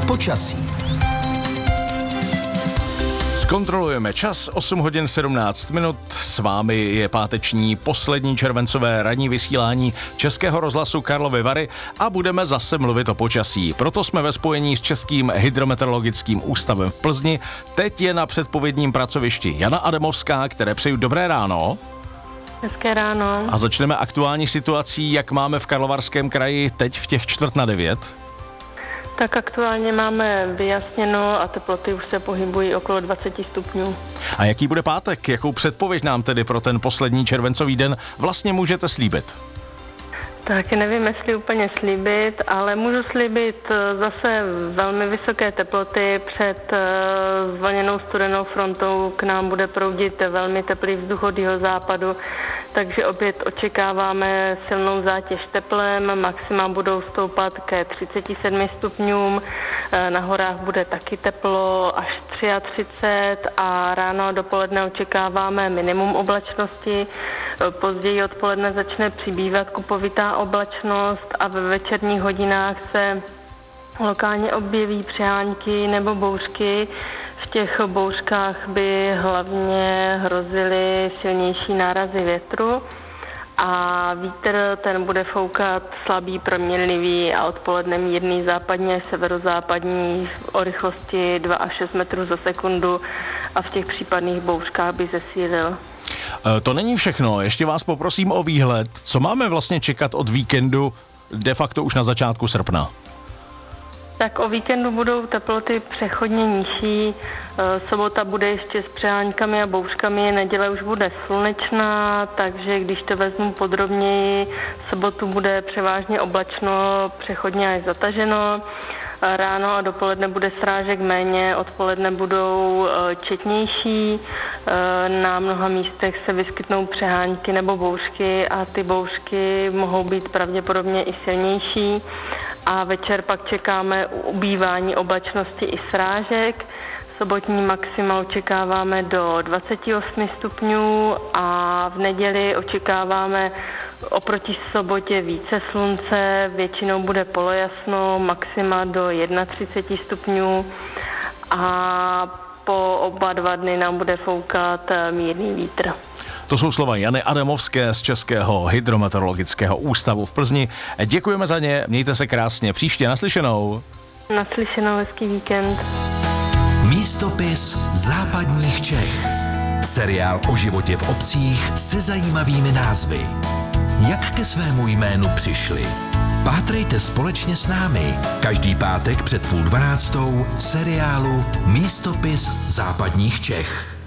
Počasí. Zkontrolujeme čas, 8 hodin 17 minut. S vámi je páteční poslední červencové ranní vysílání Českého rozhlasu Karlovy Vary a budeme zase mluvit o počasí. Proto jsme ve spojení s Českým hydrometeorologickým ústavem v Plzni. Teď je na předpovědním pracovišti Jana Adamovská, které přeju dobré ráno. Hezké ráno. A začneme aktuální situací, jak máme v Karlovarském kraji teď v těch 8:45. Tak aktuálně máme vyjasněno a teploty už se pohybují okolo 20 stupňů. A jaký bude pátek? Jakou předpověď nám tedy pro ten poslední červencový den vlastně můžete slíbit? Tak nevím, jestli úplně slíbit, ale můžu slíbit zase velmi vysoké teploty. Před zvlněnou studenou frontou k nám bude proudit velmi teplý vzduch od jihozápadu, takže opět očekáváme silnou zátěž teplem, maxima budou stoupat ke 37 stupňům, na horách bude taky teplo až 33 a ráno a dopoledne očekáváme minimum oblačnosti, později odpoledne začne přibývat kupovitá oblačnost a ve večerních hodinách se lokálně objeví přehánky nebo bouřky. V těch bouřkách by hlavně hrozily silnější nárazy větru a vítr ten bude foukat slabý, proměnlivý a odpoledne mírný západní až severozápadní o rychlosti 2 až 6 metrů za sekundu a v těch případných bouřkách by zesílil. To není všechno, ještě vás poprosím o výhled. Co máme vlastně čekat od víkendu de facto už na začátku srpna? Tak o víkendu budou teploty přechodně nižší, sobota bude ještě s přeháňkami a bouřkami, neděle už bude slunečná, takže když to vezmu podrobněji, sobotu bude převážně oblačno, přechodně až zataženo, ráno a dopoledne bude srážek méně, odpoledne budou četnější, na mnoha místech se vyskytnou přehánky nebo bouřky a ty bouřky mohou být pravděpodobně i silnější a večer pak čekáme ubývání oblačnosti i srážek. Sobotní maxima očekáváme do 28 stupňů a v neděli očekáváme oproti sobotě více slunce, většinou bude polojasno, maxima do 31 stupňů a po oba 2 dny nám bude foukat mírný vítr. To jsou slova Jany Adamovské z Českého hydrometeorologického ústavu v Plzni. Děkujeme za ně, mějte se krásně, příště naslyšenou. Naslyšenou, hezký víkend. Místopis západních Čech. Seriál o životě v obcích se zajímavými názvy. Jak ke svému jménu přišli? Pátrejte společně s námi každý pátek před 11:30 v seriálu Místopis západních Čech.